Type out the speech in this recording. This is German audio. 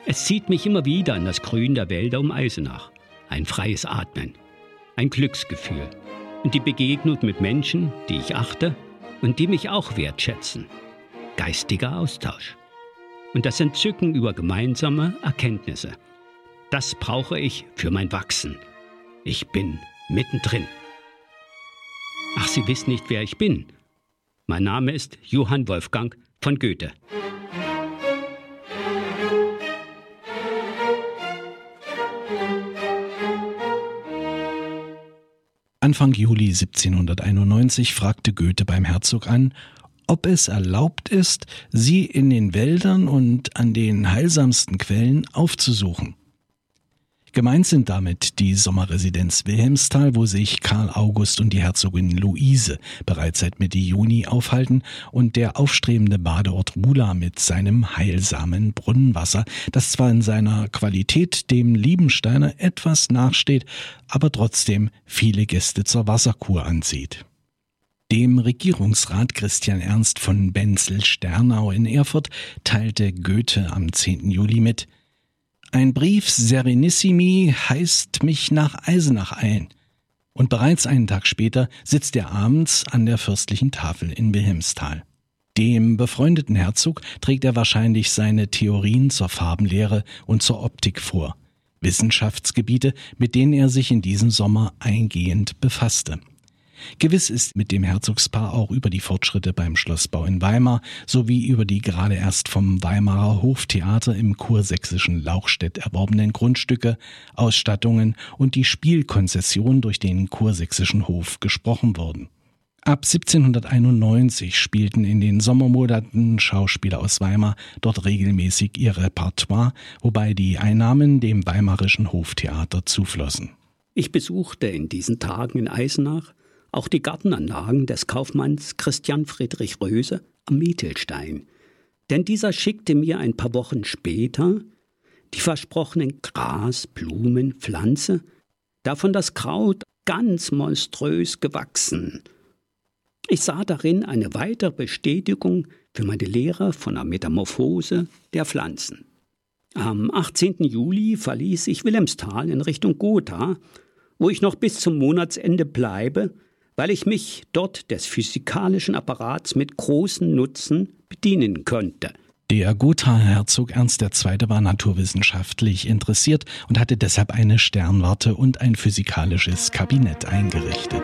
Es zieht mich immer wieder an das Grün der Wälder um Eisenach. Ein freies Atmen, ein Glücksgefühl und die Begegnung mit Menschen, die ich achte und die mich auch wertschätzen. Geistiger Austausch. Und das Entzücken über gemeinsame Erkenntnisse. Das brauche ich für mein Wachsen. Ich bin mittendrin. Ach, Sie wissen nicht, wer ich bin. Mein Name ist Johann Wolfgang von Goethe. Anfang Juli 1791 fragte Goethe beim Herzog an, ob es erlaubt ist, sie in den Wäldern und an den heilsamsten Quellen aufzusuchen. Gemeint sind damit die Sommerresidenz Wilhelmsthal, wo sich Karl August und die Herzogin Luise bereits seit Mitte Juni aufhalten, und der aufstrebende Badeort Rula mit seinem heilsamen Brunnenwasser, das zwar in seiner Qualität dem Liebensteiner etwas nachsteht, aber trotzdem viele Gäste zur Wasserkur anzieht. Dem Regierungsrat Christian Ernst von Benzel-Sternau in Erfurt teilte Goethe am 10. Juli mit: Ein Brief Serenissimi heißt mich nach Eisenach eilen. Und bereits einen Tag später sitzt er abends an der fürstlichen Tafel in Wilhelmsthal. Dem befreundeten Herzog trägt er wahrscheinlich seine Theorien zur Farbenlehre und zur Optik vor. Wissenschaftsgebiete, mit denen er sich in diesem Sommer eingehend befasste. Gewiss ist mit dem Herzogspaar auch über die Fortschritte beim Schlossbau in Weimar sowie über die gerade erst vom Weimarer Hoftheater im kursächsischen Lauchstädt erworbenen Grundstücke, Ausstattungen und die Spielkonzession durch den kursächsischen Hof gesprochen worden. Ab 1791 spielten in den Sommermonaten Schauspieler aus Weimar dort regelmäßig ihr Repertoire, wobei die Einnahmen dem Weimarischen Hoftheater zuflossen. Ich besuchte in diesen Tagen in Eisenach auch die Gartenanlagen des Kaufmanns Christian Friedrich Röse am Mietelstein. Denn dieser schickte mir ein paar Wochen später die versprochenen Gras, Blumen, Pflanze, davon das Kraut ganz monströs gewachsen. Ich sah darin eine weitere Bestätigung für meine Lehre von der Metamorphose der Pflanzen. Am 18. Juli verließ ich Wilhelmsthal in Richtung Gotha, wo ich noch bis zum Monatsende bleibe, weil ich mich dort des physikalischen Apparats mit großem Nutzen bedienen könnte. Der Gothaer Herzog Ernst II. War naturwissenschaftlich interessiert und hatte deshalb eine Sternwarte und ein physikalisches Kabinett eingerichtet.